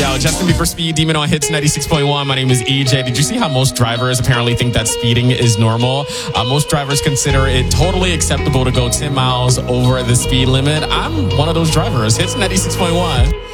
Yo, Justin Bieber Speed Demon on Hits 96.1. My name is EJ. Did you see how most drivers apparently think that speeding is normal? Most drivers consider it totally acceptable to go 10 miles over the speed limit. I'm one of those drivers. Hits 96.1.